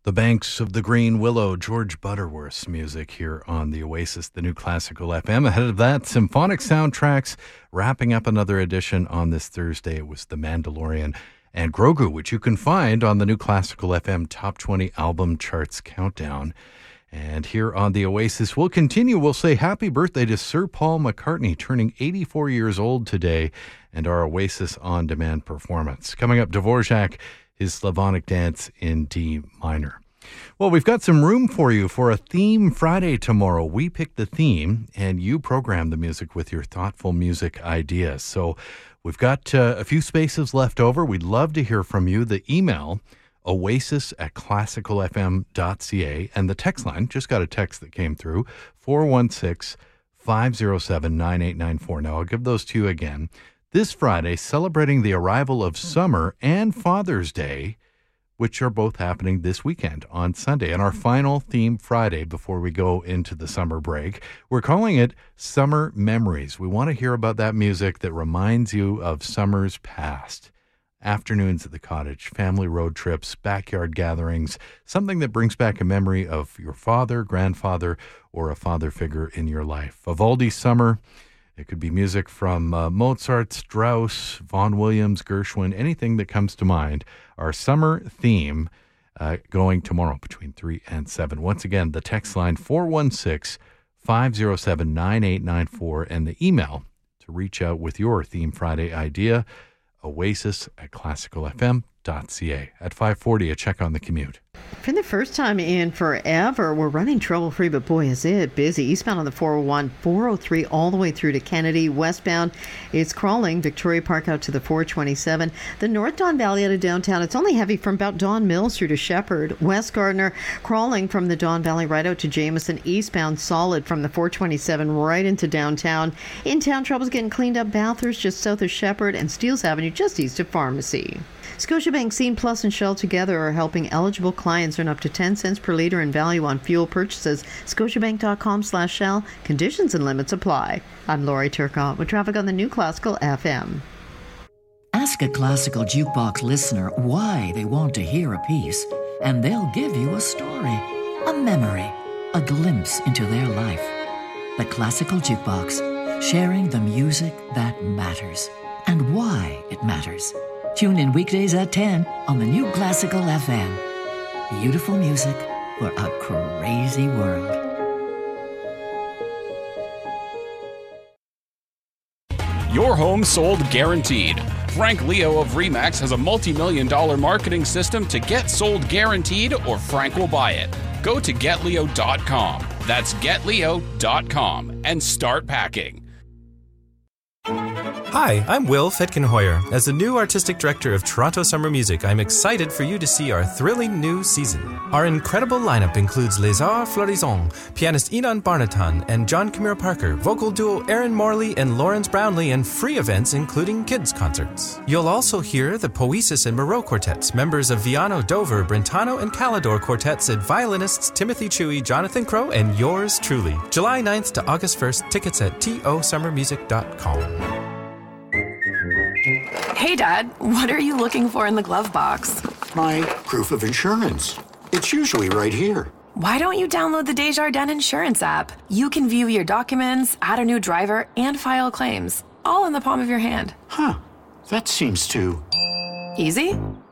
The Banks of the Green Willow, George Butterworth's music here on the Oasis, the New Classical FM. Ahead of that, Symphonic Soundtracks, wrapping up another edition on this Thursday. It was The Mandalorian and Grogu, which you can find on the New Classical FM Top 20 Album Charts Countdown. And here on the Oasis, we'll continue. We'll say happy birthday to Sir Paul McCartney, turning 84 years old today, and our Oasis On Demand performance. Coming up, Dvorak, his Slavonic Dance in D minor. Well, we've got some room for you for a Theme Friday tomorrow. We pick the theme, and you program the music with your thoughtful music ideas. So we've got a few spaces left over. We'd love to hear from you. The email, oasis@classicalfm.ca, and the text line, just got a text that came through, 416-507-9894. Now, I'll give those to you again. This Friday, celebrating the arrival of summer and Father's Day, which are both happening this weekend on Sunday. And our final Theme Friday before we go into the summer break, we're calling it Summer Memories. We want to hear about that music that reminds you of summers past. Afternoons at the cottage, family road trips, backyard gatherings, something that brings back a memory of your father, grandfather, or a father figure in your life. Vivaldi's Summer. It could be music from Mozart, Strauss, Vaughan Williams, Gershwin, anything that comes to mind. Our summer theme going tomorrow between 3 and 7. Once again, the text line 416-507-9894 and the email to reach out with your Theme Friday idea, oasis@classicalfm.ca. At 5:40, a check on the commute. For the first time in forever, we're running trouble-free, but boy, is it busy. Eastbound on the 401, 403, all the way through to Kennedy. Westbound, it's crawling. Victoria Park out to the 427. The North Don Valley out of downtown, it's only heavy from about Don Mills through to Shepherd. West Gardner, crawling from the Don Valley right out to Jameson. Eastbound, solid from the 427 right into downtown. In-town, trouble's getting cleaned up. Bathurst, just south of Shepherd, and Steeles Avenue, just east of Pharmacy. Scotiabank Scene Plus and Shell together are helping eligible clients earn up to 10 cents per litre in value on fuel purchases. Scotiabank.com/Shell. Conditions and limits apply. I'm Lori Turcotte with traffic on the New Classical FM. Ask a classical jukebox listener why they want to hear a piece, and they'll give you a story, a memory, a glimpse into their life. The Classical Jukebox, sharing the music that matters and why it matters. Tune in weekdays at 10 on the New Classical FM. Beautiful music for a crazy world. Your home sold guaranteed. Frank Leo of RE/MAX has a multi-million-dollar marketing system to get sold guaranteed, or Frank will buy it. Go to getleo.com. That's getleo.com and start packing. Hi, I'm Will Fetkenhoyer. As the new artistic director of Toronto Summer Music, I'm excited for you to see our thrilling new season. Our incredible lineup includes Les Arts Florissants, pianist Enon Barnatan and John Camille Parker, vocal duo Aaron Morley and Lawrence Brownlee, and free events including kids concerts. You'll also hear the Poesis and Moreau quartets, members of Viano, Dover, Brentano, and Calidor quartets, and violinists Timothy Chewy, Jonathan Crow, and yours truly. July 9th to August 1st, tickets at tosummermusic.com. Hey, Dad, what are you looking for in the glove box? My proof of insurance. It's usually right here. Why don't you download the Desjardins Insurance app? You can view your documents, add a new driver, and file claims, all in the palm of your hand. Huh. That seems too... Easy?